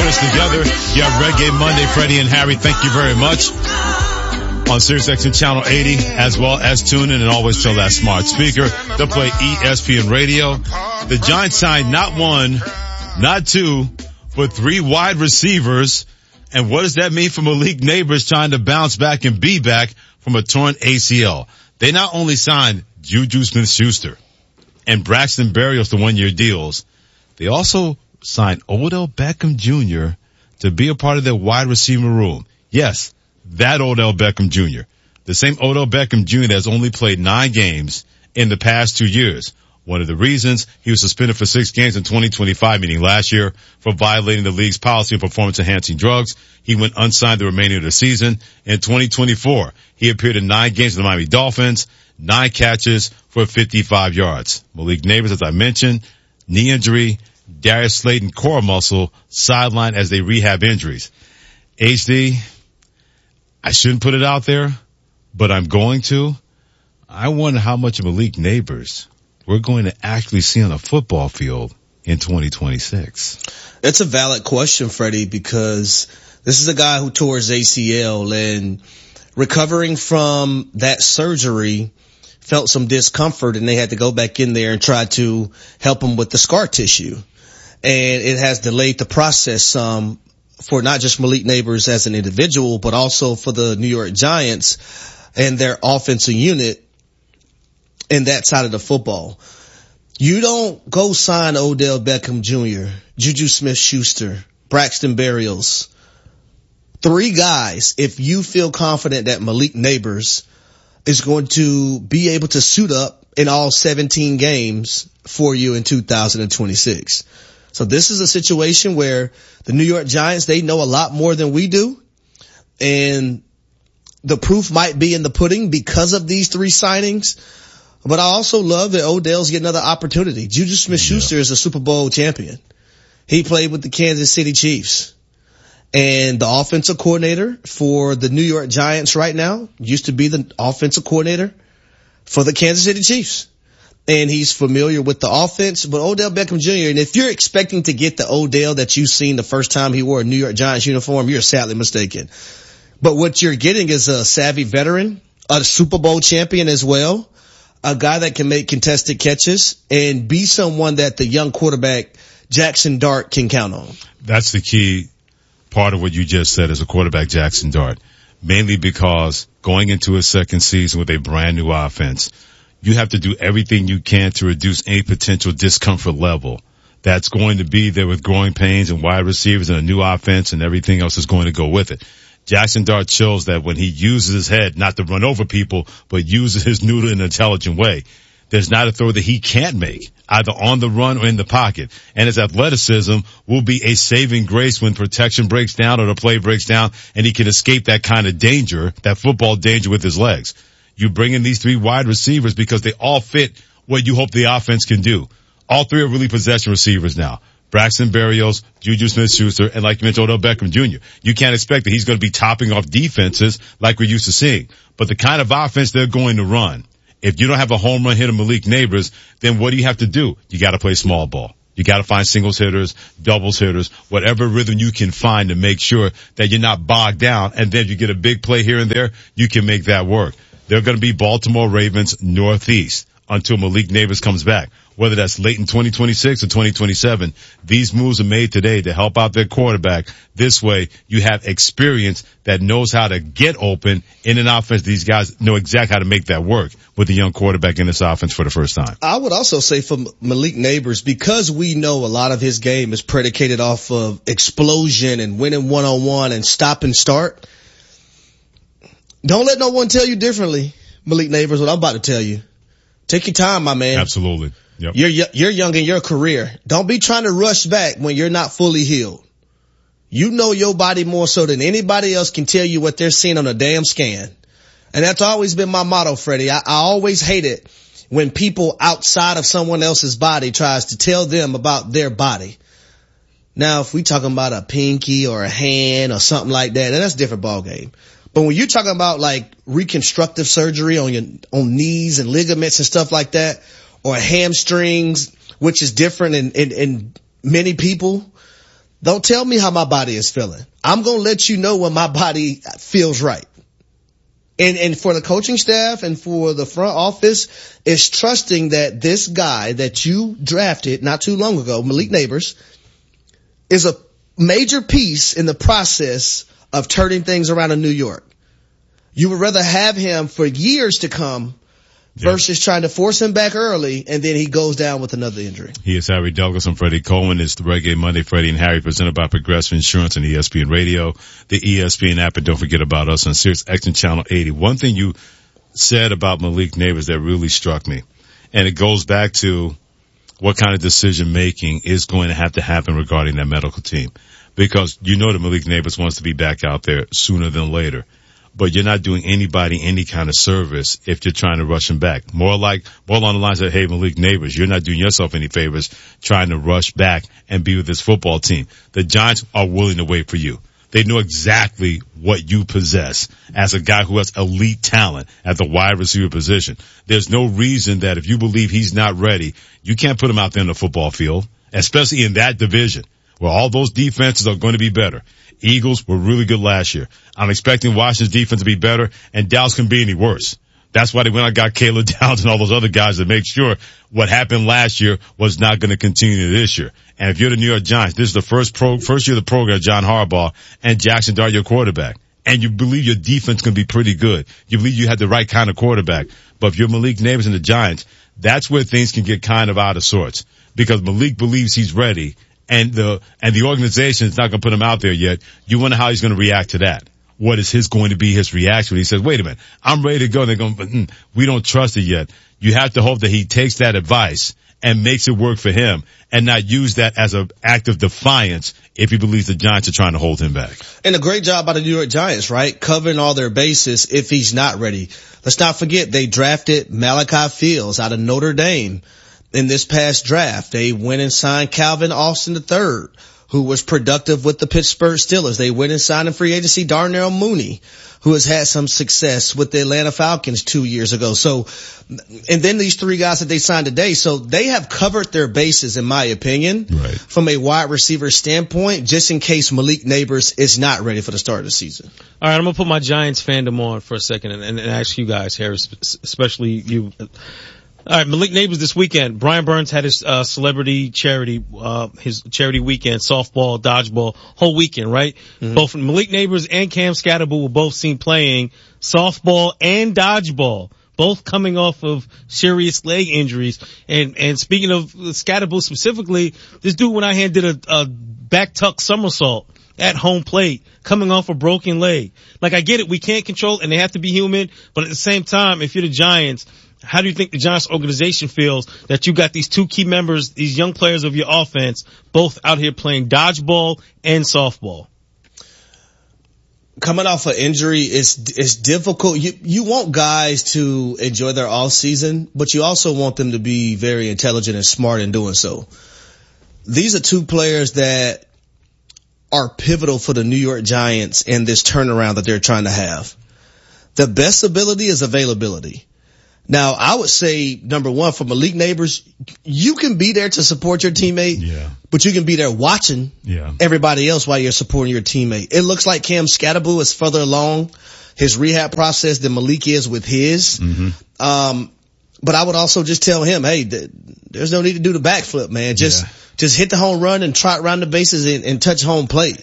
put us together. You have Reggae Monday, Freddie and Harry. Thank you very much. On SiriusXM Channel 80, as well as tune in and always tell that smart speaker to play ESPN Radio. The Giants signed not one, not two, but 3 wide receivers. And what does that mean for Malik Neighbors trying to bounce back and be back from a torn ACL? They not only signed Juju Smith-Schuster and Braxton Berrios to 1-year deals, they also signed Odell Beckham Jr. to be a part of their wide receiver room. Yes, that Odell Beckham Jr. The same Odell Beckham Jr. that has only played 9 games in the past 2 years. One of the reasons he was suspended for 6 games in 2025, meaning last year, for violating the league's policy of performance-enhancing drugs. He went unsigned the remainder of the season. In 2024, he appeared in 9 games with the Miami Dolphins, 9 catches for 55 yards. Malik Neighbors, as I mentioned, knee injury, Darius Slayton core muscle, sidelined as they rehab injuries. HD, I shouldn't put it out there, but I'm going to. I wonder how much of Malik Neighbors we're going to actually see on a football field in 2026. That's a valid question, Freddie, because this is a guy who tore his ACL and recovering from that surgery felt some discomfort, and they had to go back in there and try to help him with the scar tissue. And it has delayed the process some for not just Malik Neighbors as an individual, but also for the New York Giants and their offensive unit in that side of the football. You don't go sign Odell Beckham Jr., Juju Smith-Schuster, Braxton Berrios, 3 guys if you feel confident that Malik Neighbors is going to be able to suit up in all 17 games for you in 2026. So this is a situation where the New York Giants, they know a lot more than we do. And the proof might be in the pudding because of these 3 signings. But I also love that Odell's getting another opportunity. Juju Smith-Schuster is a Super Bowl champion. He played with the Kansas City Chiefs. And the offensive coordinator for the New York Giants right now used to be the offensive coordinator for the Kansas City Chiefs. And he's familiar with the offense. But Odell Beckham Jr., and if you're expecting to get the Odell that you've seen the first time he wore a New York Giants uniform, you're sadly mistaken. But what you're getting is a savvy veteran, a Super Bowl champion as well, a guy that can make contested catches and be someone that the young quarterback Jackson Dart can count on. That's the key part of what you just said as a quarterback, Jackson Dart, mainly because going into his second season with a brand new offense, you have to do everything you can to reduce any potential discomfort level that's going to be there with growing pains and wide receivers and a new offense and everything else is going to go with it. Jackson Dart shows that when he uses his head, not to run over people, but uses his noodle in an intelligent way, there's not a throw that he can't make, either on the run or in the pocket. And his athleticism will be a saving grace when protection breaks down or the play breaks down and he can escape that kind of danger, that football danger with his legs. You bring in these 3 wide receivers because they all fit what you hope the offense can do. All 3 are really possession receivers now. Braxton Berrios, Juju Smith-Schuster, and like you mentioned, Odell Beckham Jr. You can't expect that he's going to be topping off defenses like we're used to seeing. But the kind of offense they're going to run, if you don't have a home run hitter Malik Neighbors, then what do you have to do? You got to play small ball. You got to find singles hitters, doubles hitters, whatever rhythm you can find to make sure that you're not bogged down. And then if you get a big play here and there, you can make that work. They're going to be Baltimore Ravens Northeast until Malik Neighbors comes back. Whether that's late in 2026 or 2027, these moves are made today to help out their quarterback. This way, you have experience that knows how to get open in an offense. These guys know exactly how to make that work with the young quarterback in this offense for the first time. I would also say for Malik Neighbors, because we know a lot of his game is predicated off of explosion and winning one-on-one and stop and start, don't let no one tell you differently, Malik Neighbors, what I'm about to tell you. Take your time, my man. Absolutely. Yep. You're young in your career. Don't be trying to rush back when you're not fully healed. You know your body more so than anybody else can tell you what they're seeing on a damn scan. And that's always been my motto, Freddie. I always hate it when people outside of someone else's body tries to tell them about their body. Now, if we talking about a pinky or a hand or something like that, then that's a different ballgame. But when you're talking about like reconstructive surgery on knees and ligaments and stuff like that, or hamstrings, which is different in many people, Don't tell me how my body is feeling. I'm going to let you know when my body feels right. And for the coaching staff and for the front office, it's trusting that this guy that you drafted not too long ago, Malik Nabers, is a major piece in the process of turning things around in New York. You would rather have him for years to come versus trying to force him back early, and then he goes down with another injury. He is Harry Douglas. I'm Freddie Coleman. It's the Reggae Monday, Freddie and Harry, presented by Progressive Insurance and ESPN Radio, the ESPN app, and don't forget about us on Sirius XM Channel 80. One thing you said about Malik Nabers that really struck me, and it goes back to what kind of decision making is going to happen regarding that medical team. Because you know that Malik Nabers wants to be back out there sooner than later. But you're not doing anybody any kind of service if you're trying to rush him back. More along the lines of, hey, Malik Nabers, you're not doing yourself any favors trying to rush back and be with this football team. The Giants are willing to wait for you. They know exactly what you possess as a guy who has elite talent at the wide receiver position. There's no reason that if you believe he's not ready, you can't put him out there in the football field, especially in that division where all those defenses are going to be better. Eagles were really good last year. I'm expecting Washington's defense to be better, and Dallas can be any worse. That's why they went and got Caleb Downs and all those other guys to make sure what happened last year was not going to continue this year. And if you're the New York Giants, this is the first year of the program, John Harbaugh and Jackson Dart, your quarterback. And you believe your defense can be pretty good. You believe you had the right kind of quarterback. But if you're Malik Nabers and the Giants, that's where things can get kind of out of sorts. Because Malik believes he's ready. And the organization is not going to put him out there yet. You wonder how he's going to react to that. What is going to be his reaction when he says, wait a minute, I'm ready to go. And they're going, but we don't trust it yet. You have to hope that he takes that advice and makes it work for him and not use that as an act of defiance if he believes the Giants are trying to hold him back. And a great job by the New York Giants, right? Covering all their bases if he's not ready. Let's not forget they drafted Malachi Fields out of Notre Dame. In this past draft, they went and signed Calvin Austin III, who was productive with the Pittsburgh Steelers. They went and signed in free agency Darnell Mooney, who has had some success with the Atlanta Falcons 2 years ago. So, and then these three guys that they signed today. So they have covered their bases, in my opinion, right, from a wide receiver standpoint, just in case Malik Nabers is not ready for the start of the season. All right, I'm going to put my Giants fandom on for a second and ask you guys, Harris, especially you. All right, Malik Nabers this weekend. Brian Burns had his celebrity charity, his charity weekend, softball, dodgeball, whole weekend, right? Mm-hmm. Both Malik Nabers and Cam Scatterbull were both seen playing softball and dodgeball, both coming off of serious leg injuries. And speaking of Scatterbull specifically, this dude went out here and did a back tuck somersault at home plate, coming off a broken leg. Like, I get it, we can't control it and they have to be human, but at the same time, if you're the Giants, how do you think the Giants organization feels that you got these two key members, these young players of your offense, both out here playing dodgeball and softball? Coming off an injury is difficult. You want guys to enjoy their off season, but you also want them to be very intelligent and smart in doing so. These are two players that are pivotal for the New York Giants in this turnaround that they're trying to have. The best ability is availability. Now, I would say, number one, for Malik Nabers, you can be there to support your teammate, but you can be there watching everybody else while you're supporting your teammate. It looks like Cam Scatterbull is further along his rehab process than Malik is with his. Mm-hmm. But I would also just tell him, hey, there's no need to do the backflip, man. Just hit the home run and trot around the bases and touch home plate.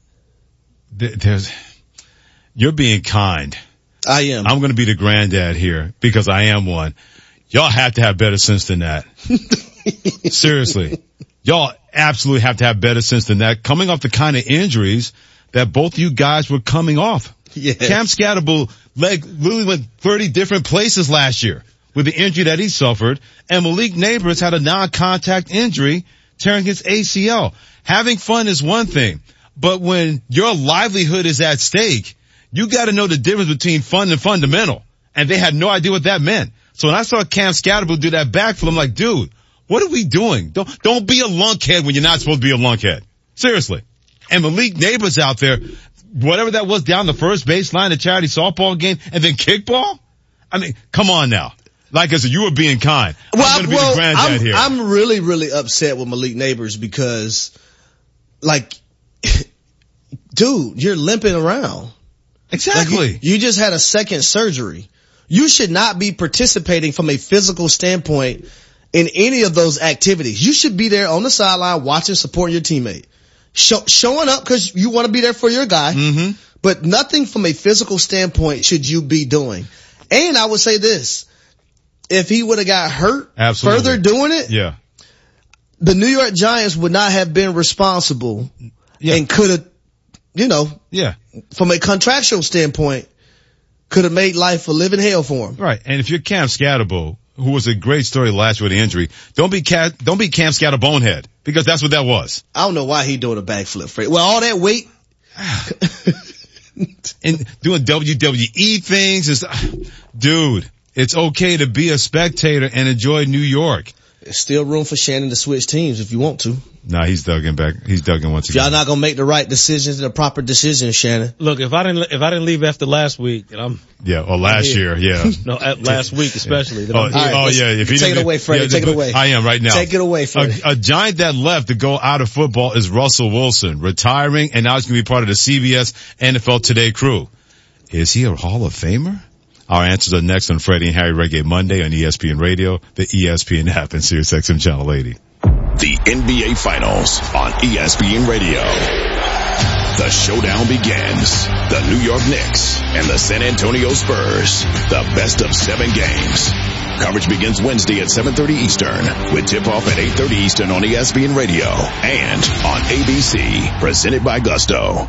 You're being kind. I am. I'm going to be the granddad here because I am one. Y'all have to have better sense than that. Seriously. Y'all absolutely have to have better sense than that. Coming off the kind of injuries that both you guys were coming off. Yes. Cam Scatterbull leg literally went 30 different places last year with the injury that he suffered. And Malik Nabers had a non-contact injury tearing his ACL. Having fun is one thing, but when your livelihood is at stake, you got to know the difference between fun and fundamental. And they had no idea what that meant. So when I saw Cam Scatterbull do that backflip, I'm like, dude, what are we doing? Don't be a lunkhead when you're not supposed to be a lunkhead. Seriously. And Malik Nabers out there, whatever that was down the first baseline, the charity softball game, and then kickball? I mean, come on now. Like I said, you were being kind. I'm going to be the granddad here. I'm really, really upset with Malik Nabers because, like, dude, you're limping around. Exactly. Like you just had a second surgery. You should not be participating from a physical standpoint in any of those activities. You should be there on the sideline watching, supporting your teammate. Showing up because you want to be there for your guy. Mm-hmm. But nothing from a physical standpoint should you be doing. And I would say this. If he would have got hurt further doing it, the New York Giants would not have been responsible and could have, from a contractual standpoint, could have made life a living hell for him. Right. And if you're Cam Scatterbo, who was a great story last year with the injury, don't be Cam Scatterbo bonehead, because that's what that was. I don't know why he doing a backflip, Fred. Well, all that weight. And doing WWE things and stuff. Dude, it's okay to be a spectator and enjoy New York. There's still room for Shannon to switch teams if you want to. Nah, he's dug in back. He's dug in once again. Y'all not gonna make the right decisions and the proper decisions, Shannon. Look, if I didn't leave after last week, and I'm or last year, no, last week especially. If you take it away, Freddie. Take it away. I am right now. Take it away, Freddie. A Giant that left to go out of football is Russell Wilson, retiring, and now he's gonna be part of the CBS NFL Today crew. Is he a Hall of Famer? Our answers are next on Freddie and Harry Reggae Monday on ESPN Radio, the ESPN app, and SiriusXM Channel 80. The NBA Finals on ESPN Radio. The showdown begins. The New York Knicks and the San Antonio Spurs. The best of 7 games. Coverage begins Wednesday at 7:30 Eastern with tip-off at 8:30 Eastern on ESPN Radio and on ABC. Presented by Gusto.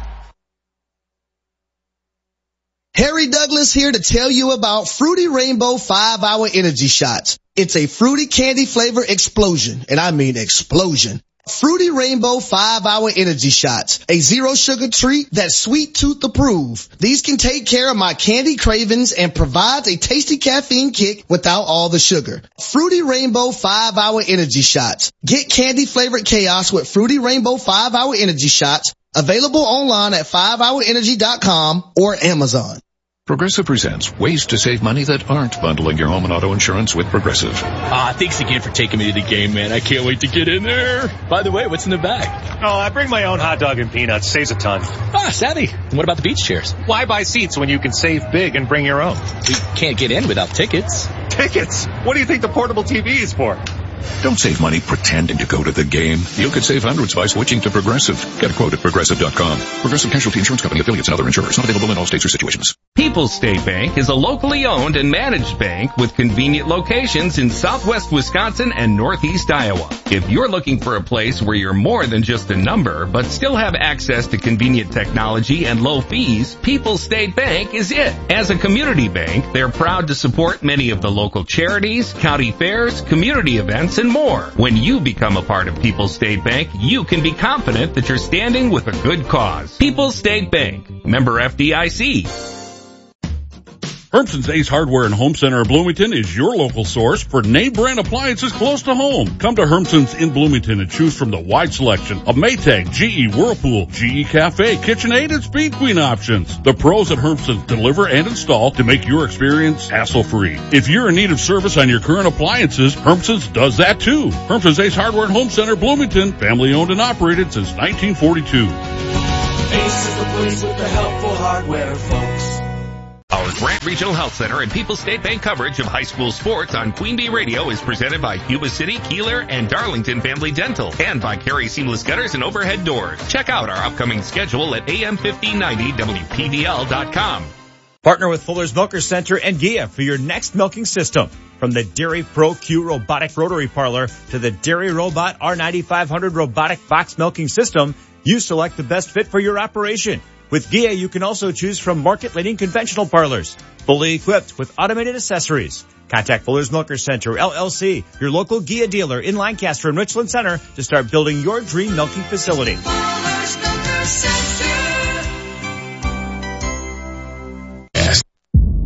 Harry Douglas here to tell you about Fruity Rainbow 5-Hour Energy Shots. It's a fruity candy flavor explosion, and I mean explosion. Fruity Rainbow 5-Hour Energy Shots, a zero sugar treat that's sweet tooth approved. These can take care of my candy cravings and provides a tasty caffeine kick without all the sugar. Fruity Rainbow 5-Hour Energy Shots. Get candy flavored chaos with Fruity Rainbow 5-Hour Energy Shots. Available online at 5hourenergy.com or Amazon. Progressive presents ways to save money that aren't bundling your home and auto insurance with Progressive. Thanks again for taking me to the game, man. I can't wait to get in there. By the way, what's in the bag? Oh, I bring my own hot dog and peanuts. Saves a ton. Savvy. And what about the beach chairs? Why buy seats when you can save big and bring your own? We can't get in without tickets. Tickets? What do you think the portable TV is for? Don't save money pretending to go to the game. You could save hundreds by switching to Progressive. Get a quote at Progressive.com. Progressive Casualty Insurance Company, affiliates, and other insurers. Not available in all states or situations. People's State Bank is a locally owned and managed bank with convenient locations in southwest Wisconsin and northeast Iowa. If you're looking for a place where you're more than just a number, but still have access to convenient technology and low fees, People's State Bank is it. As a community bank, they're proud to support many of the local charities, county fairs, community events, and more. When you become a part of People's State Bank, you can be confident that you're standing with a good cause. People's State Bank, member FDIC. Hermson's Ace Hardware and Home Center of Bloomington is your local source for name brand appliances close to home. Come to Hermson's in Bloomington and choose from the wide selection of Maytag, GE, Whirlpool, GE Cafe, KitchenAid, and Speed Queen options. The pros at Hermson's deliver and install to make your experience hassle-free. If you're in need of service on your current appliances, Hermson's does that too. Hermson's Ace Hardware and Home Center, Bloomington, family owned and operated since 1942. Ace is the place with the helpful hardware, folks. Our Grant Regional Health Center and People's State Bank coverage of high school sports on Queen Bee Radio is presented by Cuba City, Keeler, and Darlington Family Dental, and by Carey Seamless Gutters and Overhead Doors. Check out our upcoming schedule at am1590wpdl.com. Partner with Fuller's Milker Center and Gia for your next milking system. From the Dairy Pro Q robotic rotary parlor to the Dairy Robot R9500 robotic box milking system, you select the best fit for your operation. With Gia, you can also choose from market-leading conventional parlors, fully equipped with automated accessories. Contact Fuller's Milker Center, LLC, your local Gia dealer in Lancaster and Richland Center to start building your dream milking facility. Fuller's Milker Center.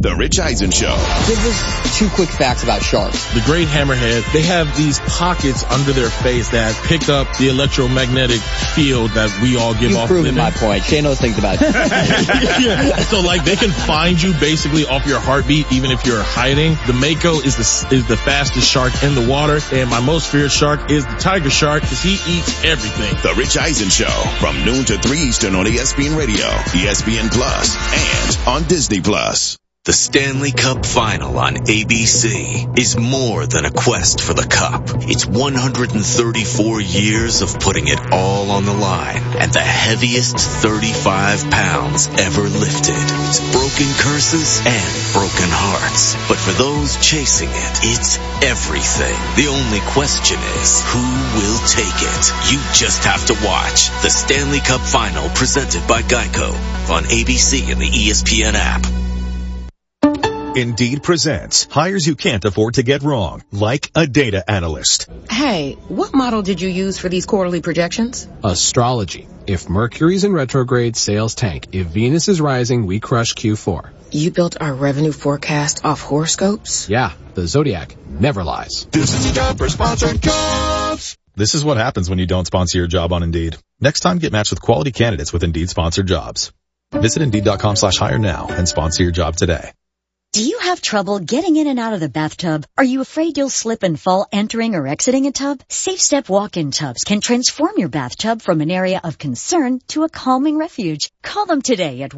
The Rich Eisen Show. Give us 2 quick facts about sharks. The great hammerhead, they have these pockets under their face that pick up the electromagnetic field that we all give off. You've proven my point. Shay knows things about it. Yeah. So like they can find you basically off your heartbeat even if you're hiding. The Mako is the fastest shark in the water, and my most feared shark is the tiger shark because he eats everything. The Rich Eisen Show from noon to 3 Eastern on ESPN Radio, ESPN Plus, and on Disney Plus. The Stanley Cup Final on ABC is more than a quest for the cup. It's 134 years of putting it all on the line and the heaviest 35 pounds ever lifted. It's broken curses and broken hearts. But for those chasing it, it's everything. The only question is, who will take it? You just have to watch the Stanley Cup Final presented by Geico on ABC and the ESPN app. Indeed presents hires you can't afford to get wrong, like a data analyst. Hey, what model did you use for these quarterly projections? Astrology. If Mercury's in retrograde, sales tank. If Venus is rising, we crush Q4. You built our revenue forecast off horoscopes? Yeah, the Zodiac never lies. This is a job for sponsored jobs. This is what happens when you don't sponsor your job on Indeed. Next time, get matched with quality candidates with Indeed sponsored jobs. Visit Indeed.com/hire now and sponsor your job today. Do you have trouble getting in and out of the bathtub? Are you afraid you'll slip and fall entering or exiting a tub? Safe Step walk-in tubs can transform your bathtub from an area of concern to a calming refuge. Call them today at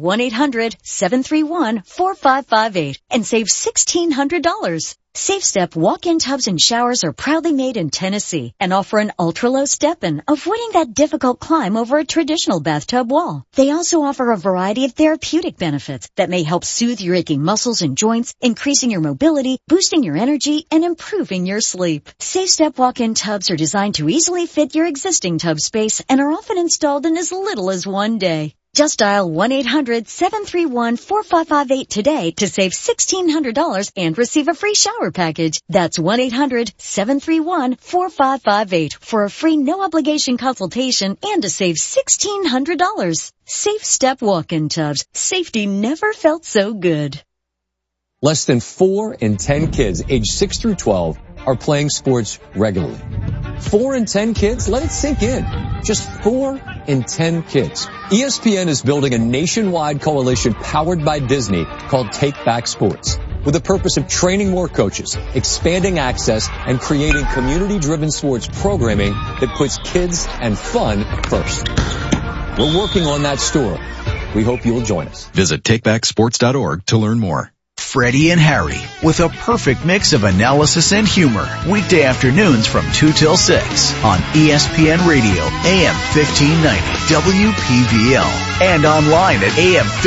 1-800-731-4558 and save $1,600. Safe Step walk-in tubs and showers are proudly made in Tennessee and offer an ultra-low step-in, avoiding that difficult climb over a traditional bathtub wall. They also offer a variety of therapeutic benefits that may help soothe your aching muscles and joints, increasing your mobility, boosting your energy, and improving your sleep. Safe Step walk-in tubs are designed to easily fit your existing tub space and are often installed in as little as 1 day. Just dial 1-800-731-4558 today to save $1,600 and receive a free shower package. That's 1-800-731-4558 for a free no-obligation consultation and to save $1,600. Safe Step walk-in tubs. Safety never felt so good. Less than 4 in 10 kids aged 6 through 12 are playing sports regularly. 4 in 10 kids? Let it sink in. Just 4 in 10 kids. ESPN is building a nationwide coalition powered by Disney called Take Back Sports, with the purpose of training more coaches, expanding access, and creating community-driven sports programming that puts kids and fun first. We're working on that story. We hope you'll join us. Visit takebacksports.org to learn more. Freddie and Harry, with a perfect mix of analysis and humor. Weekday afternoons from 2 till 6 on ESPN Radio, AM 1590 WPVL, and online at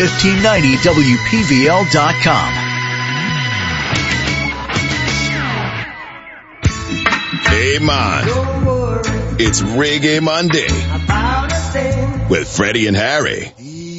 AM1590WPVL.com. Hey man, it's Reggae Monday with Freddie and Harry.